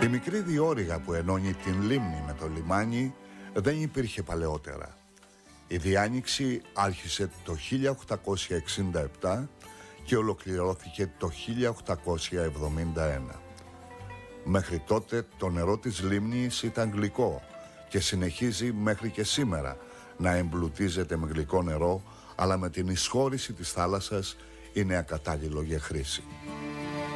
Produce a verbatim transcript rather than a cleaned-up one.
Η μικρή διόρυγα που ενώνει την λίμνη με το λιμάνι δεν υπήρχε παλαιότερα. Η διάνοιξη άρχισε το χίλια οκτακόσια εξήντα επτά και ολοκληρώθηκε το χίλια οκτακόσια εβδομήντα ένα. Μέχρι τότε το νερό της λίμνης ήταν γλυκό και συνεχίζει μέχρι και σήμερα να εμπλουτίζεται με γλυκό νερό, αλλά με την εισχώρηση της θάλασσας είναι ακατάλληλο για χρήση.